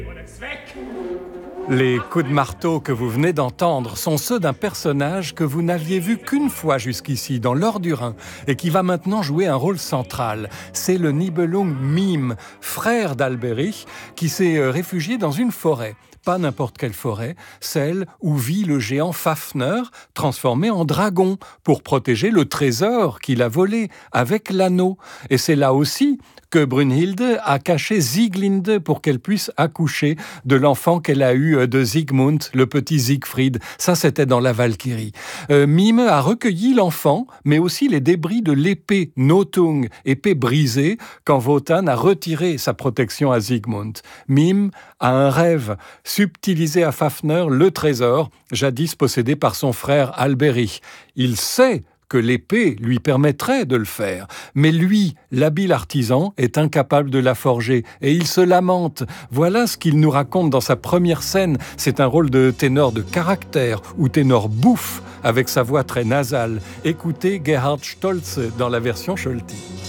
Les coups de marteau que vous venez d'entendre sont ceux d'un personnage que vous n'aviez vu qu'une fois jusqu'ici, dans l'Or du Rhin, et qui va maintenant jouer un rôle central. C'est le Nibelung Mime, frère d'Alberich, qui s'est réfugié dans une forêt. Pas n'importe quelle forêt, celle où vit le géant Fafner, transformé en dragon, pour protéger le trésor qu'il a volé avec l'anneau. Et c'est là aussi que Brunhilde a caché Sieglinde pour qu'elle puisse accoucher de l'enfant qu'elle a eu de Siegmund, le petit Siegfried. Ça, c'était dans la Valkyrie. Mime a recueilli l'enfant, mais aussi les débris de l'épée Nothung, épée brisée, quand Wotan a retiré sa protection à Siegmund. Mime a un rêve, subtiliser à Fafner le trésor, jadis possédé par son frère Alberich. Il sait que l'épée lui permettrait de le faire. Mais lui, l'habile artisan, est incapable de la forger et il se lamente. Voilà ce qu'il nous raconte dans sa première scène. C'est un rôle de ténor de caractère ou ténor bouffe avec sa voix très nasale. Écoutez Gerhard Stolze dans la version Scholti.